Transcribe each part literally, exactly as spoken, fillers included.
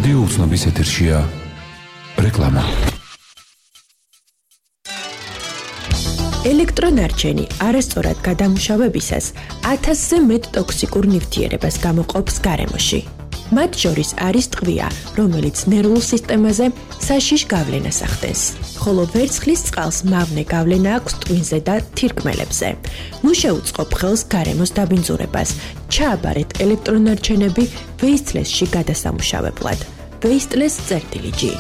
რადიო უცნობის ეთერშია რეკლამა. ელექტრონარჩენი არასწორად გადამუშავებისას ათასზე მეტ ტოქსიკურ ნივთიერებას გამოყოფს გარემოში. მათ შორის არის ტყვია, რომელიც ნერვულ სისტემაზე საშიშ გავლენას ახდენს, ხოლო ვერცხლის წყალს მავნე გავლენა აქვს ტვინზე და თირკმელებზე. ნუ შეუწყობ ხელს გარემოს დაბინძურებას. ჩააბარეთ ელექტრონარჩენები ვეისტლესში გადასამუშავებლად. ვეისტლეს წერტილი ჯი.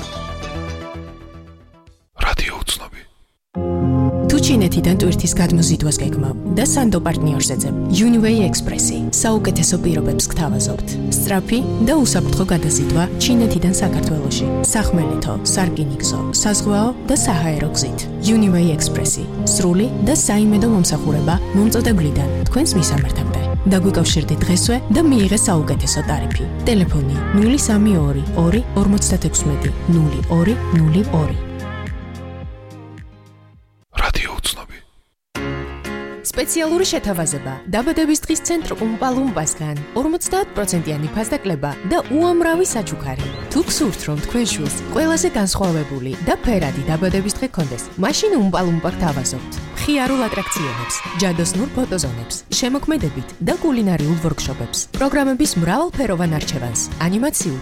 რადიო უცნობი. თუ ჩინეთიდან ტვირთის გადმოზიდვას გეგმავ და სანდო პარტნიორს ეძებ, Uniway Express-ი საუკეთესო პირობებს გთავაზობთ. სწრაფი და უსაფრთხო გადაზიდვა ჩინეთიდან საქართველოში. სახმელეთო, სარკინიგზო, საზღვაო და საჰაერო გზით. Uniway Express-ი სრული და საიმედო მომსახურება მომწოდებლიდან თქვენს მისამართამდე. დაგვიკავშირდით დღესვე და მიიღეთ საუკეთესო ტარიფი. ტელეფონი ნული სამი ორი ორი ორმოცდათექვსმეტი ნული ორი ნული ორი. სპეციალური შეთავაზება დაბადების დღის ცენტრ უმპალუმპასგან ორმოცდაათ პროცენტიანი ფასდაკლება და უამრავი საჩუქარი. თუ გსურთ რომ თქვენ შვილს ყველაზე განსხვავებული და ფერადი დაბადების დღე გქონდეს, მაშინ უმპალუმპა გთავაზობთ. მხიარულ ატრაქციონებს, ჯადოსნურ ფოტოზონებს, შემოქმედებით და კულინარიულ ვორქშოპებს, პროგრამების მრავალფეროვან არჩევანს, ანიმაციურ